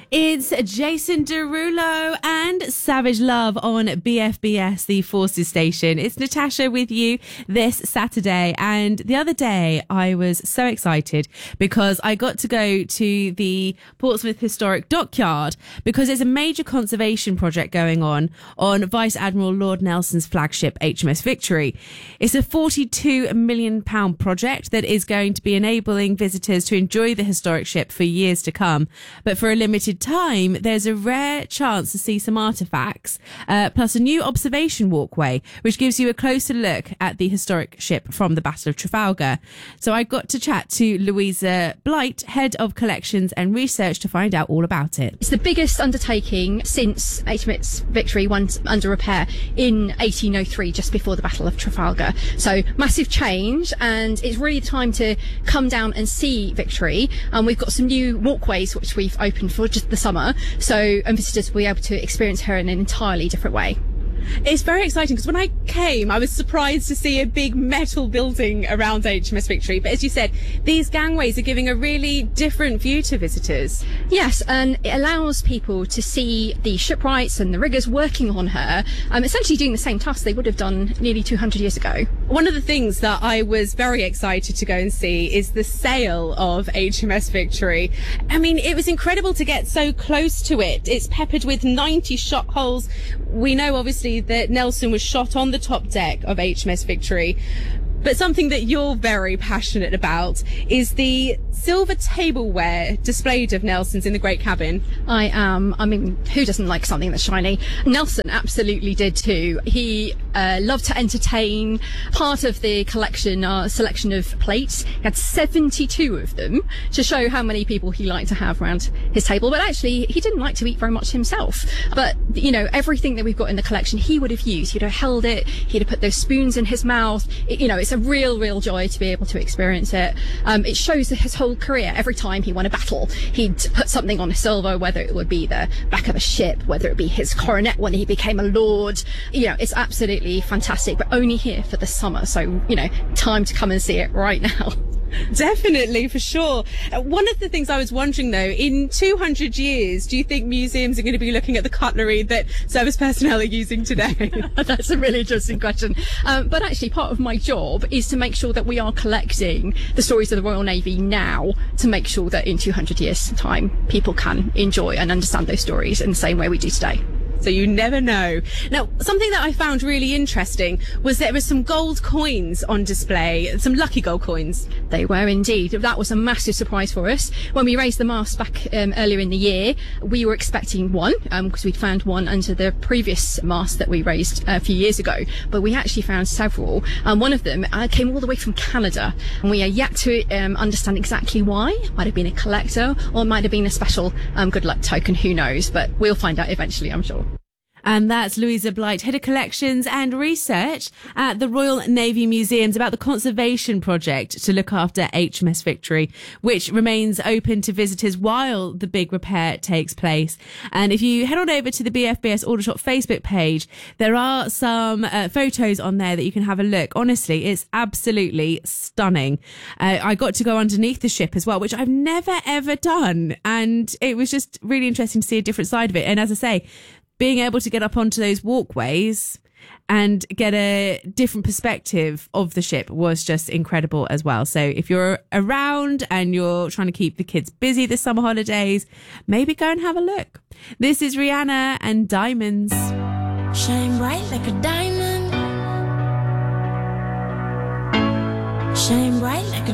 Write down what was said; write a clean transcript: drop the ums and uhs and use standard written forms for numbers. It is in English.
It's Jason Derulo and Savage Love on BFBS, the Forces station. It's Natasha with you this Saturday. And the other day I was so excited because I got to go to the Portsmouth Historic Dockyard because there's a major conservation project going on Vice Admiral Lord Nelson's flagship HMS Victory. It's a £42 million project that is going to be enabling visitors to enjoy the historic ship for years to come. But for a limited time, there's a rare chance to see some artefacts, plus a new observation walkway, which gives you a closer look at the historic ship from the Battle of Trafalgar. So I got to chat to Louisa Blight, Head of Collections and Research, to find out all about it. It's the biggest undertaking since HMS Victory went under repair in 1803, just before the Battle of Trafalgar. So massive change, and it's really the time to come down and see Victory. And we've got some new walkways which we've opened for just the summer, and visitors will be able to experience her in an entirely different way. It's very exciting because when I came, I was surprised to see a big metal building around HMS Victory. But as you said, these gangways are giving a really different view to visitors. Yes, and it allows people to see the shipwrights and the riggers working on her, essentially doing the same task they would have done nearly 200 years ago. One of the things that I was very excited to go and see is the sail of HMS Victory. I mean, it was incredible to get so close to it. It's peppered with 90 shot holes. We know, obviously, that Nelson was shot on the top deck of HMS Victory. But something that you're very passionate about is the silver tableware displayed of Nelson's in the Great Cabin. I am. I mean, who doesn't like something that's shiny? Nelson absolutely did too. He loved to entertain. Part of the collection are a selection of plates. He had 72 of them to show how many people he liked to have around his table. But actually, he didn't like to eat very much himself. But, you know, everything that we've got in the collection, he would have used. He'd have held it. He'd have put those spoons in his mouth. It's a real joy to be able to experience it. It shows his whole career. Every time he won a battle, he'd put something on a silver, whether it would be the back of a ship, whether it be his coronet when he became a lord. It's absolutely fantastic, but only here for the summer. So, time to come and see it right now. Definitely, for sure. One of the things I was wondering, though, in 200 years, do you think museums are going to be looking at the cutlery that service personnel are using today? That's a really interesting question. But actually, part of my job is to make sure that we are collecting the stories of the Royal Navy now, to make sure that in 200 years' time, people can enjoy and understand those stories in the same way we do today. So you never know. Now, something that I found really interesting was there were some gold coins on display, some lucky gold coins. They were indeed. That was a massive surprise for us. When we raised the mast back earlier in the year, we were expecting one, because we'd found one under the previous mast that we raised a few years ago. But we actually found several. One of them came all the way from Canada. And we are yet to understand exactly why. Might have been a collector, or might have been a special good luck token. Who knows? But we'll find out eventually, I'm sure. And that's Louisa Blight, Head of Collections and Research at the Royal Navy Museums, about the conservation project to look after HMS Victory, which remains open to visitors while the big repair takes place. And if you head on over to the BFBS Aldershot Facebook page, there are some photos on there that you can have a look. Honestly, it's absolutely stunning. I got to go underneath the ship as well, which I've never, ever done. And it was just really interesting to see a different side of it. And as I say, being able to get up onto those walkways and get a different perspective of the ship was just incredible as well. So if you're around and you're trying to keep the kids busy this summer holidays, maybe go and have a look. This is Rihanna and Diamonds. Shine bright like a diamond. Shine bright like a